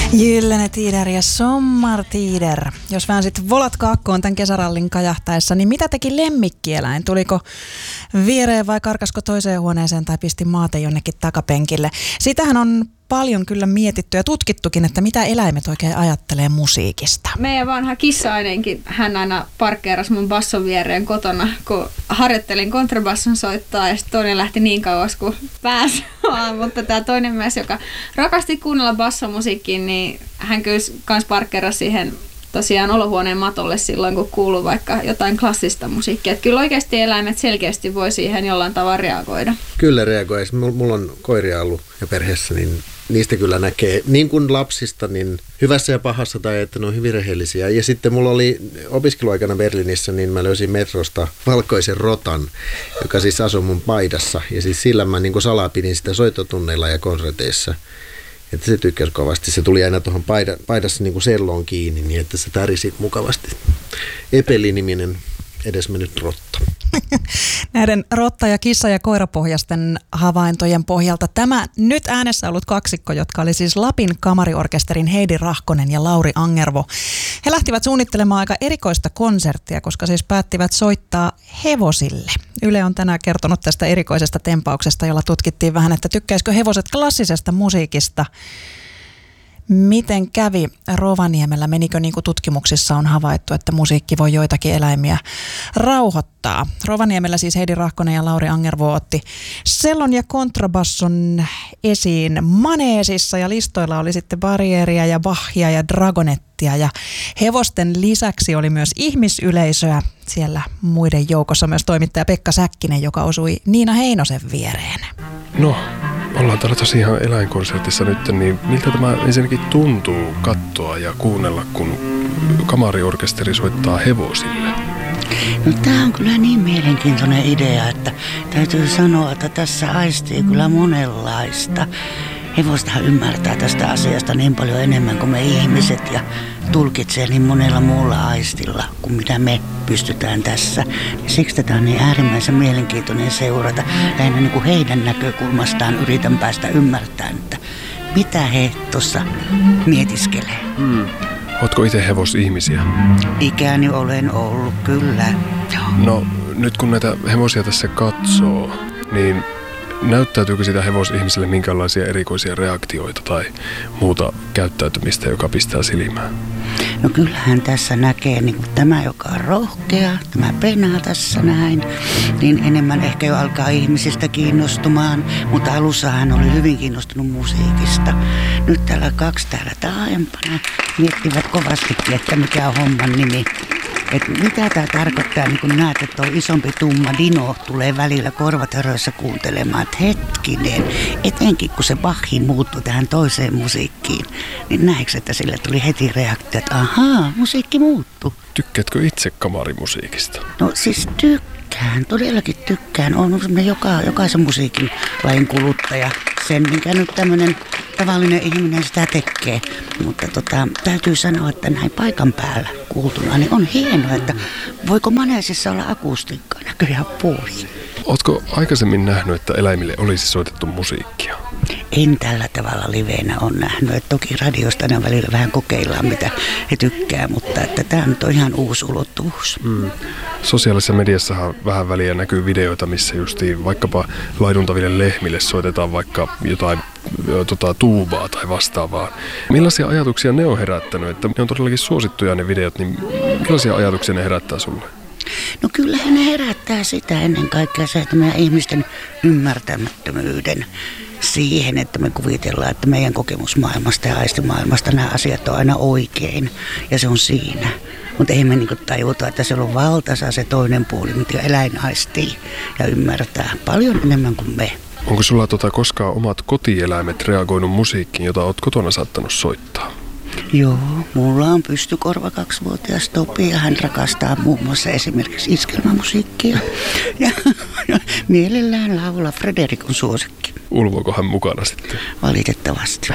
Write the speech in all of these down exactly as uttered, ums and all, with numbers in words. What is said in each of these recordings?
Gyllene Tider ja Sommartider. Jos vähän sitten volat kaakkoon tämän kesärallin kajahtaessa, niin mitä teki lemmikkieläin? Tuliko viereen vai karkasko toiseen huoneeseen tai pisti maate jonnekin takapenkille? Sitähän on paljon kyllä mietitty ja tutkittukin, että mitä eläimet oikein ajattelee musiikista. Meidän vanha kissa-ainenkin, hän aina parkkeerasi mun basson viereen kotona, kun harjoittelin kontrabasson soittaa ja sitten toinen lähti niin kauas kuin pääsi. Mutta tämä toinen mies, joka rakasti kuunnella bassomusiikkiin, niin hän kyllä kans parkkeerasi siihen tosiaan olohuoneen matolle silloin, kun kuuluu vaikka jotain klassista musiikkia. Että kyllä oikeasti eläimet selkeästi voi siihen jollain tavalla reagoida. Kyllä reagoi. Mulla on koiria ollut ja perheessä, niin niistä kyllä näkee, niin kuin lapsista, niin hyvässä ja pahassa tai että ne on hyvin rehellisiä. Ja sitten mulla oli opiskeluaikana Berliinissä, niin mä löysin metrosta valkoisen rotan, joka siis asui mun paidassa. Ja siis sillä mä niin kuin salaa pidin sitä soittotunneilla ja konserteissa. Että se tykkäsi kovasti. Se tuli aina tuohon paida, paidassa niin kuin selloon kiinni, niin että se tärisi mukavasti. Epeli-niminen edesmennyt rotta. Näiden rotta- ja kissa- ja koirapohjaisten havaintojen pohjalta tämä nyt äänessä ollut kaksikko, jotka oli siis Lapin kamariorkesterin Heidi Rahkonen ja Lauri Angervo. He lähtivät suunnittelemaan aika erikoista konserttia, koska siis päättivät soittaa hevosille. Yle on tänään kertonut tästä erikoisesta tempauksesta, jolla tutkittiin vähän, että tykkäisikö hevoset klassisesta musiikista. Miten kävi Rovaniemellä? Menikö niin kuin tutkimuksissa on havaittu, että musiikki voi joitakin eläimiä rauhoittaa? Rovaniemellä siis Heidi Rahkonen ja Lauri Angervo otti sellon ja kontrabasson esiin maneesissa ja listoilla oli sitten barrieria ja Bachia ja Dragonettia ja hevosten lisäksi oli myös ihmisyleisöä. Siellä muiden joukossa myös toimittaja Pekka Säkkinen, joka osui Niina Heinosen viereen. No, ollaan täällä tosiaan eläinkonsertissa nyt, niin miltä tämä ensinnäkin tuntuu katsoa ja kuunnella, kun kamariorkesteri soittaa hevosille? No tämä on kyllä niin mielenkiintoinen idea, että täytyy sanoa, että tässä aistii kyllä monenlaista. Hevostahan ymmärtää tästä asiasta niin paljon enemmän kuin me ihmiset ja tulkitsee niin monella muulla aistilla kuin mitä me pystytään tässä. Ja siksi tätä on niin äärimmäisen mielenkiintoinen seurata. Lähinnä niin kuin heidän näkökulmastaan yritän päästä ymmärtämään, että mitä he tuossa mietiskelee. Hmm. Ootko itse hevosihmisiä? Ikäni olen ollut, kyllä. No nyt kun näitä hevosia tässä katsoo, niin näyttäytyykö sitä hevosihmiselle minkälaisia erikoisia reaktioita tai muuta käyttäytymistä, joka pistää silmään? No kyllähän tässä näkee niin kuin tämä, joka on rohkea, tämä penaa tässä näin, niin enemmän ehkä jo alkaa ihmisistä kiinnostumaan, mutta alussa hän oli hyvin kiinnostunut musiikista. Nyt täällä kaksi täällä taaempana miettivät kovastikin, että mikä on homman nimi. Että mitä tämä tarkoittaa, niin kun näet, että on isompi tumma dino tulee välillä korvatöröissä kuuntelemaan, että hetkinen, etenkin kun se Bachi muuttui tähän toiseen musiikkiin, niin näetkö, että sille tuli heti reaktio, että ahaa, musiikki muuttui. Tykkäätkö itse kamarimusiikista? No siis tykkään, todellakin tykkään. Olen semmoinen joka, jokaisen musiikin lajin kuluttaja. Sen, minkä nyt tämmöinen tavallinen ihminen sitä tekee. Mutta tota, täytyy sanoa, että näin paikan päällä kuultuna, niin on hienoa, että voiko maneesissa olla akustiikkaa näköjään pois. Ootko aikaisemmin nähnyt, että eläimille olisi soitettu musiikkia? En tällä tavalla liveenä on nähnyt. Et toki radiosta ne välillä vähän kokeillaan, mitä he tykkää, mutta että tämä on ihan uusi ulottuvuus. Mm. Sosiaalisessa mediassahan vähän väliä näkyy videoita, missä justiin vaikkapa laiduntaville lehmille soitetaan vaikka jotain tota, tuubaa tai vastaavaa. Millaisia ajatuksia ne on herättänyt? Että ne on todellakin suosittuja ne videot, niin millaisia ajatuksia ne herättää sulle? No kyllähän ne herättää sitä ennen kaikkea se, että meidän ihmisten ymmärtämättömyyden siihen, että me kuvitellaan, että meidän kokemusmaailmasta ja aistimaailmasta nämä asiat on aina oikein ja se on siinä. Mutta ei me niinku tajuta, että se on valtaisa se toinen puoli, mitä eläin aistii ja ymmärtää paljon enemmän kuin me. Onko sulla tota koskaan omat kotieläimet reagoinut musiikkiin, jota oot kotona saattanut soittaa? Joo, mulla on pystykorva kaksivuotias Topi ja hän rakastaa muun muassa esimerkiksi iskelmämusiikkia. Ja, ja mielellään laulaa Frederikon suosikki. Ulvoiko hän mukana sitten? Valitettavasti.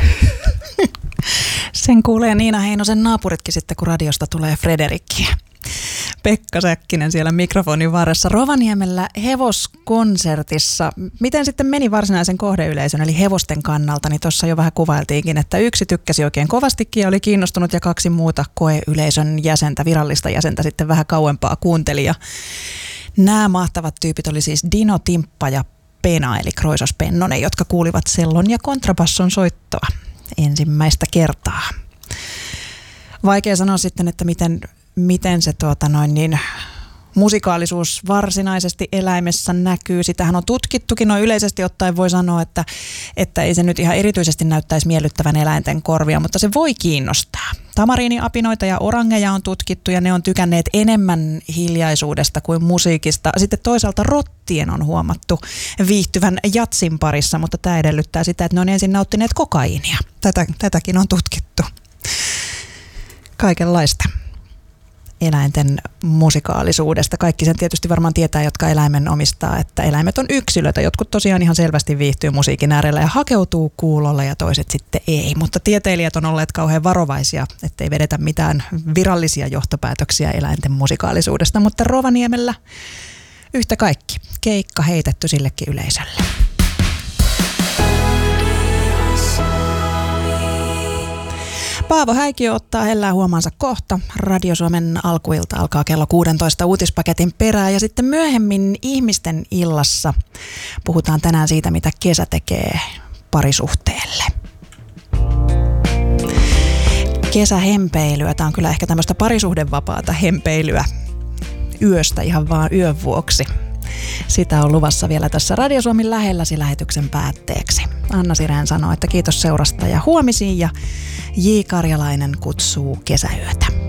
Sen kuulee Niina Heinosen naapuritkin sitten, kun radiosta tulee Frederikkiä. Pekka Säkkinen siellä mikrofonin varressa Rovaniemellä hevoskonsertissa. Miten sitten meni varsinaisen kohdeyleisön eli hevosten kannalta, niin tuossa jo vähän kuvailtiinkin, että yksi tykkäsi oikein kovastikin ja oli kiinnostunut ja kaksi muuta koeyleisön jäsentä, virallista jäsentä sitten vähän kauempaa kuunteli. Ja nämä mahtavat tyypit oli siis Dino, Timppa ja Pena eli Kroisos Pennonen, jotka kuulivat sellon ja kontrabasson soittoa ensimmäistä kertaa. Vaikea sanoa sitten, että miten, miten se tuota noin niin, musikaalisuus varsinaisesti eläimessä näkyy. Sitähän on tutkittukin, no yleisesti ottaen voi sanoa, että, että ei se nyt ihan erityisesti näyttäisi miellyttävän eläinten korvia, mutta se voi kiinnostaa. Tamariiniapinoita ja orangeja on tutkittu ja ne on tykänneet enemmän hiljaisuudesta kuin musiikista. Sitten toisaalta rottien on huomattu viihtyvän jatsin parissa, mutta tämä edellyttää sitä, että ne on ensin nauttineet kokaiinia. Tätä, tätäkin on tutkittu. Kaikenlaista eläinten musikaalisuudesta. Kaikki sen tietysti varmaan tietää, jotka eläimen omistaa, että eläimet on yksilöitä. Jotkut tosiaan ihan selvästi viihtyy musiikin äärellä ja hakeutuu kuulolle ja toiset sitten ei. Mutta tieteilijät on olleet kauhean varovaisia, ettei vedetä mitään virallisia johtopäätöksiä eläinten musikaalisuudesta. Mutta Rovaniemellä yhtä kaikki. Keikka heitetty sillekin yleisölle. Paavo Häikiö ottaa hellää huomaansa kohta. Radio Suomen alkuilta alkaa kello kuusitoista uutispaketin perään ja sitten myöhemmin ihmisten illassa puhutaan tänään siitä, mitä kesä tekee parisuhteelle. Kesähempeilyä. Tämä on kyllä ehkä tämmöistä parisuhdevapaata hempeilyä yöstä ihan vaan yön vuoksi. Sitä on luvassa vielä tässä Radio Suomen lähelläsi lähetyksen päätteeksi. Anna Sireen sanoo, että kiitos seurasta ja huomisiin ja J. Karjalainen kutsuu kesäyötä.